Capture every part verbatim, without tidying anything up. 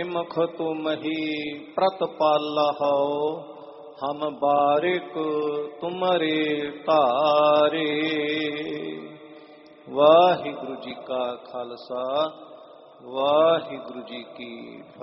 मुख तुम ही प्रतिपालहो, हम बारिक तुमरे तारे। वाहिगुरु जी का खालसा, वाहिगुरु जी की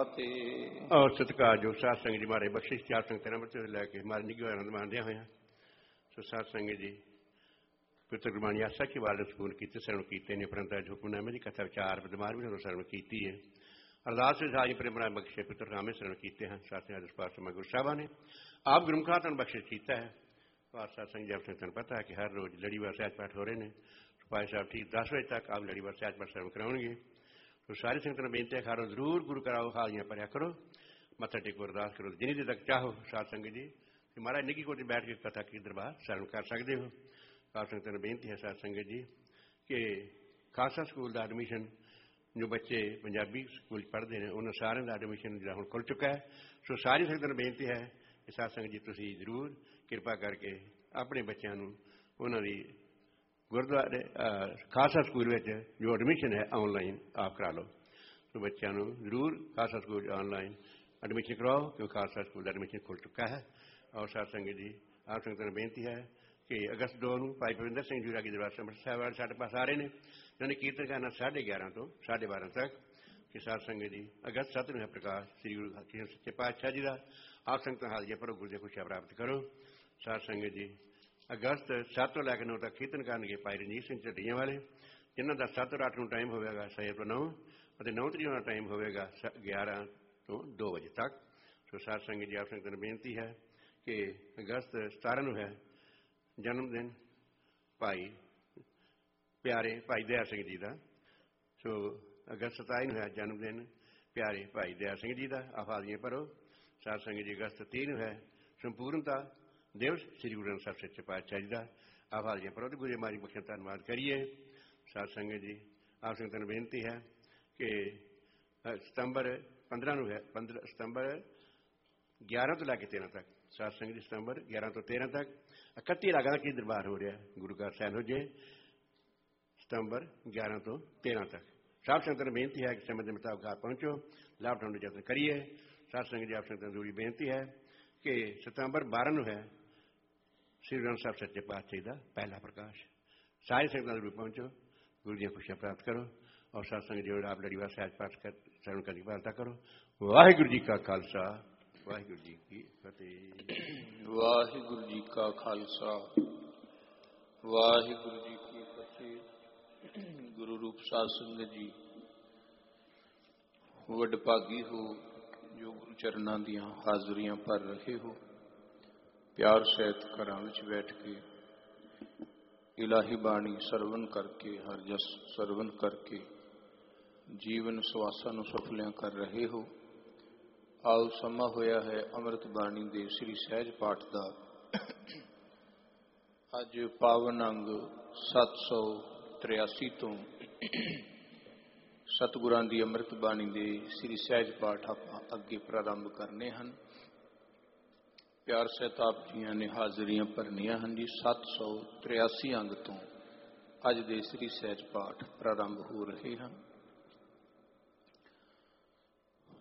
फतेह। और सत्कारयोग साध संगत जी मारे बख्शिश चार संगत अमृत लैके हमारे निगी आनंद मानदे होए सो साध संगत जी पितर गुरबाणी आशा की वाल स्पूर्ण किए श्रवण किए ने परंतु हुक्मनामे की कथा विचार बदमार भी श्रवण की है। अरदास विधाई प्रेमरा बख्शे पितर नामे श्रवण किए हैं। साथ ही पास गुरु साहबा ने आप गुरमुखा तन बख्शिश किया है। पातशाह संगत जी तन पता है कि हर रोज लड़ीवार सहज पाठ हो रहे हैं। सुपाई साहब ठीक दस बजे तक आप लड़ीवार सहज पाठ श्रवण कराओगे। तो सारी संगत ने बेनती है खारो जरूर गुरु कराओ, हालियाँ भरिया करो, मत्था टेको, अरदास करो, जिन्नी देर तक चाहो। साध संगत जी महाराज निकी कोटी बैठ के कथा की दरबार श्रवण कर सकते हो। साध संगत ने बेनती है साध संगत जी कि खालसा स्कूल का एडमिशन जो बच्चे पंजाबी स्कूल पढ़ते हैं उन्होंने सारे का एडमिशन जो हम खुल चुका है। सो सारी संगत ने बेनती है कि साध संगत जी तुम जरूर कृपा करके अपने बच्चों उन्होंने गुरुद्वारे खालसा स्कूल में जो एडमिशन है ऑनलाइन आप करा लो। तो बच्चों जरूर खालसा स्कूल ऑनलाइन एडमिशन कराओ क्योंकि खालसा स्कूल का एडमिशन खुल चुका है। और साध संगत जी आप संगत ने बेनती है कि अगस्त दो में भाई भविंदर सिंह जी की दरबार अमृत साहब वाले साढ़े पास आ रहे हैं। उन्होंने कीर्तन करना साढ़े ग्यारह तो साढ़े बारह तक कि साध संगत जी अगस्त सत्त में है प्रकाश श्री गुरु हरकृष्ण सच्चे पातशाह जी का। आप संगत हालिया भरो, गुरु की खुशियां प्राप्त करो। साध संगत जी अगस्त सत्त तो लैके नौ तक कीर्तन करनगे भाई रणजीत सिंह ढड्डियां वाले, जिन्हों का सत्त और अठ में टाइम होगा छे तो नौ और नौ तरीक का टाइम होगा ग्यारह तो दो बजे तक। सो साध संगत जी आप संगत ने बेनती है कि अगस्त सतारह में है जन्मदिन भाई प्यारे भाई दया सिंह जी का। सो अगस्त सताई है जन्मदिन प्यारे भाई दया सिंह जी का। आप हालियां भरो। साध संगत जी अगस्त तीन है संपूर्णता दिवस श्री गुरु ग्रंथ साहब सच्चे पातशाह जी का। आप हालियां भरो तो गुरु हमारी बख्शा धन्यवाद करिए। साध संगत जी आप संगत ने बेनती है कि सितंबर पंद्रह है पंद्रह सितंबर ग्यारह तो लैके तेरह तक साध संगत जी सितंबर ग्यारह तो तेरह तक इकती लागा की दरबार हो रहा है गुरु घर सैन हो जे सितंबर ग्यारह तो तेरह तक। साध संगत ने बेनती है कि समय के मुताबिक आप पहुँचो, लाभ उठाने यत्न करिए। साध संगत जी आप संगत ने जरूरी बेनती है कि सितंबर बारह में है श्री गुरु ग्रंथ साहब सच्चे पातशाह का पहला प्रकाश। सारी संगत जरूर पहुँचो, गुरु जी खुशियां प्राप्त करो। और साध संगत जी आप लड़ीवार सहज पाठ कर श्रवण करने की प्रार्थना करो। वाहिगुरु जी का खालसा, वाहिगुरु जी की फतेह। वाहिगुरु जी का खालसा, वाहिगुरु जी की फतेह। गुरु रूप साध संगत जी वडभागी हो जो गुरु चरणों दियां हाजरियां भर रहे हो। प्यार सहित घरां विच बैठ के इलाही बाणी सरवण करके हर जस सरवण करके जीवन सुआसा नूं सफलियां कर रहे हो। आओ समा होया है अमृत बाणी दे श्री सहज पाठ का। अज पावन अंग सत्त सौ त्रियासी तो सतगुरां दी अमृत बाणी दे श्री सहज पाठ आपां अगे प्रारंभ करने हैं। प्यार सहित आप जियां ने हाजरियां भरनियां हैं जी। सत्त सौ त्रियासी अंग तो अज दे श्री सहज पाठ प्रारंभ हो रहे हैं।